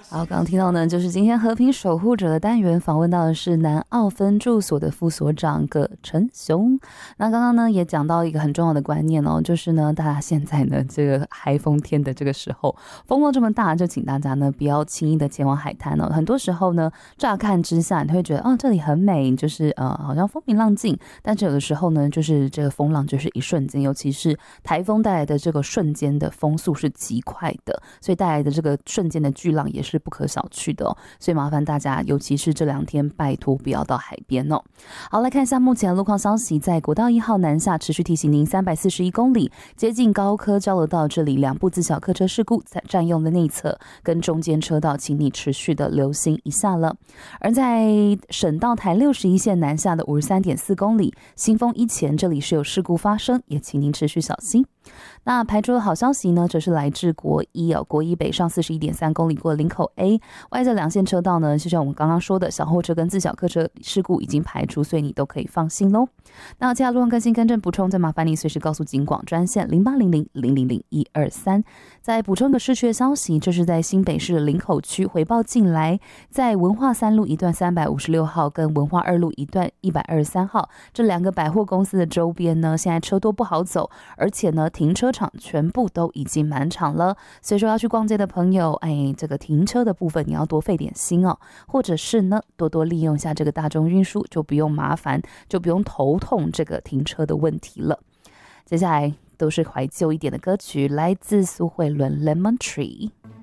好，刚刚听到呢，就是今天和平守护者的单元访问到的是南澳分驻所的副所长葛成雄。那刚刚呢也讲到一个很重要的观念哦，就是呢大家现在呢这个台风天的这个时候，风浪这么大，就请大家呢不要轻易的前往海滩哦。很多时候呢，乍看之下你会觉得哦这里很美，就是好像风平浪静，但是有的时候呢，就是这个风浪就是一瞬间，尤其是台风带来的这个瞬间的风速是极快的，所以带来的这个瞬间的巨浪也是不可小觑的哦。所以麻烦大家，尤其是这2天，拜托不要到海边哦。好，来看一下目前的路况消息，在国道1号南下持续提醒您341公里，接近高科交流道这里2部自小客车事故占用了内侧跟中间车道，请你持续的留心一下了。而在省道台61线南下的53.4公里，新丰一前这里是有事故发生，也请您持续小心。那排除的好消息呢，则是来自国一哦，国一北上41.3公里过林口 A， 外在2线车道呢，就像我们刚刚说的，小货车跟自小客车事故已经排除，所以你都可以放心咯。那接下来路况更新更正补充，再麻烦你随时告诉警广专线0800000123。再补充个市区的消息，这是在新北市的林口区回报进来，在文化3路一段356号跟文化2路一段123号这2个百货公司的周边呢，现在车多不好走，而且呢停车场全部都已经满场了，所以说要去逛街的朋友，这个停车的部分你要多费点心哦，或者是呢多多利用一下这个大众运输，就不用麻烦，就不用头痛这个停车的问题了。接下来都是怀旧一点的歌曲，来自苏慧伦 Lemon Tree。